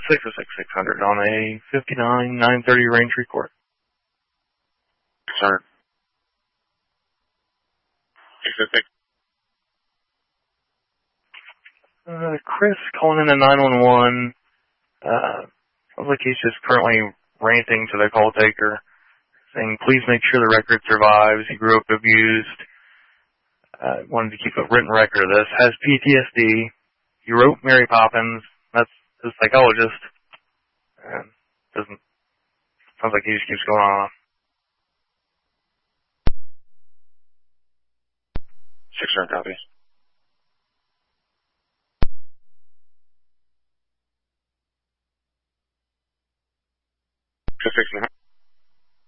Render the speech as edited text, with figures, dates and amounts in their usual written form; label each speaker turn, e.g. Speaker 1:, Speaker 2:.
Speaker 1: 606-600 on a 59-930 range report.
Speaker 2: 600. 606.
Speaker 1: Chris calling in the 911. Sounds like he's just currently ranting to the call taker, saying, please make sure the record survives. He grew up abused. Wanted to keep a written record of this. Has PTSD. He wrote Mary Poppins. That's his psychologist. Sounds like he just keeps going on.
Speaker 2: 600 copies.